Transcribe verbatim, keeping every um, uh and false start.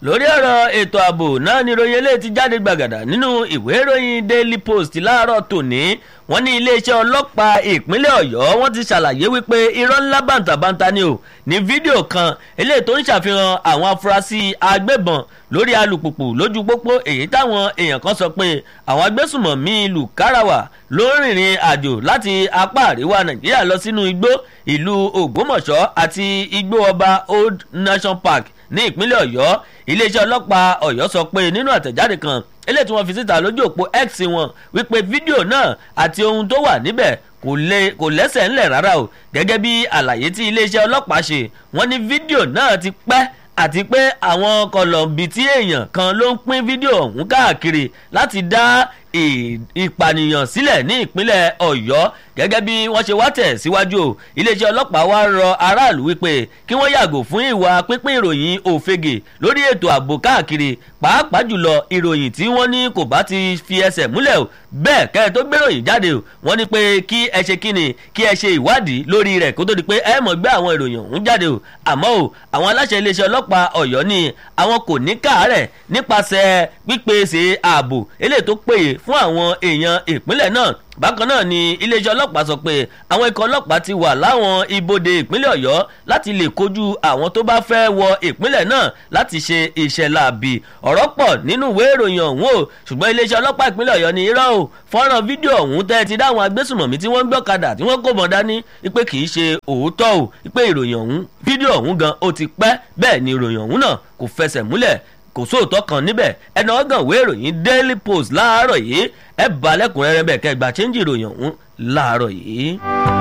lórí ọ̀rọ̀ ètò ààbò náà ni ìròyìn eléyìí ti jáde gbàgàdà nínú ìwé ìròyìn Daily Post láàárọ̀ tòní. wọ́n ní iléeṣẹ́ ọlọ́pàá ìpínlẹ̀ Ọ̀yọ́ wọ́n ti ṣàlàyé wípé irọ́ ńlá bàǹtàbàǹtà ni ò ní fídíò kan eléyìí tó ń ṣàfihàn àwọn afurasí agbébọn lórí alùpùpù lójú pópó èyí táwọn èèyàn kan sọ pé àwọn agbésùmọ̀mí ìlú Karawa ló ń rìnrìn àjò láti apá àríwá Nàìjíríà lọ sínú igbó ìlú Ògbómọ̀ṣọ́ àti igbó ọba Old Nation Park ní ìpínlẹ̀ Ọ̀yọ́. iléeṣẹ́ ọlọ́pàá Ọ̀yọ́ sọ pé nínú àtẹ̀jáde kan eléyìí tí wọ́n fi síta lójú òpó X wọn wípé fídíò náà àti ohun tó wà níbẹ̀ kò lè kò lẹ́sẹ̀ ńlẹ̀ rárá o. gẹ́gẹ́ bí àlàyé tí iléeṣẹ́ ọlọ́pàá ṣe wọ́n ní fídíò náà ti pẹ́ àti pé àwọn kọlọ̀bìtì èèyàn kan ló ń pín fídíò ọ̀hún káàkiri láti dá ìpànìyàn sílẹ̀ ní ìpínlẹ̀ Ọ̀yọ́. gẹ́gẹ́ bí wọ́n ṣe wá tẹ̀ síwájú o iléeṣẹ́ ọlọ́pàá wá rọ aráàlú wípé kí wọ́n yàgò fún ìwà pínpín ìròyìn òfegè lórí ètò ààbò káàkiri pàápàá jùlọ ìròyìn tí wọ́n ní kò bá ti fi ẹsẹ̀ múlẹ̀ o. bẹ́ẹ̀ kẹ́ ẹ tó gbéròyìn jáde o wọ́n ní pé kí ẹ ṣe kíni kí ẹ ṣe ìwádìí lórí rẹ̀ kó tó di pé ẹ mọ̀ gbé àwọn ìròyìn ọ̀hún jáde o. àmọ́ o àwọn aláṣẹ iléeṣẹ́ ọlọ́pàá Ọ̀yọ́ ní àwọn kò ní káàárẹ̀ nípasẹ̀ pípèsè ààbò eléyìí tó péye fún àwọn èèyàn ìpínlẹ̀ náà. bákan náà ni iléeṣẹ́ ọlọ́pàá sọ pé àwọn ikọ̀ ọlọ́pàá ti wà láwọn ibodè ìpínlẹ̀ Ọ̀yọ́ láti lè kojú àwọn tó bá fẹ́ wọ ìpínlẹ̀ náà láti ṣe iṣẹ́ láabi. ọ̀rọ̀ pọ̀ nínú ìwé ìròyìn ọ̀hún o ṣùgbọ́n iléeṣẹ́ ọlọ́pàá ìpínlẹ̀ Ọ̀yọ́ ní irọ́ o fọ́nrán fídíò ọ̀hún tẹ́ ti dáwọn agbésùmọ̀mí tí wọ́n ń gbọ́kadà tí wọ́n kò mọ̀ dání wípé kì í ṣe òótọ́ o wípé ìròyìn ọ̀hún fídíò ọ̀hún gan ó ti pẹ́ bẹ́ẹ̀ ni ìròyìn ọ̀hún náà kò fẹsẹ̀ múlẹ̀ kò sóòótọ́ kan níbẹ̀. ẹnà ọgàn ìwé ìròyìn Daily Post láàárọ̀ yìí ẹ bá lẹ́kùnrẹ́rẹ́ bẹ́ẹ̀ kẹgbà chẹ́ńjì ìròyìn ọ̀hún láàárọ̀ yìí.